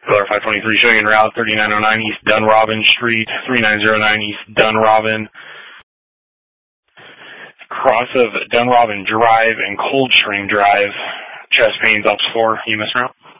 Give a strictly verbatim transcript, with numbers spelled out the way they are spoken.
Color five twenty-three showing en route thirty-nine oh nine East Dunrobin Street, thirty-nine oh nine East Dunrobin. Cross of Dunrobin Drive and Coldstream Drive. Chest pains, Ops four, E M S route.